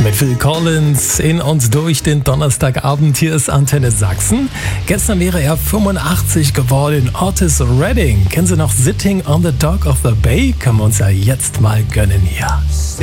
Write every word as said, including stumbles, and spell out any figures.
Mit Phil Collins in und durch den Donnerstagabend. Hier ist Antenne Sachsen. Gestern wäre er fünfundachtzig geworden. Otis Redding. Kennen Sie noch Sitting on the Dock of the Bay? Können wir uns ja jetzt mal gönnen hier.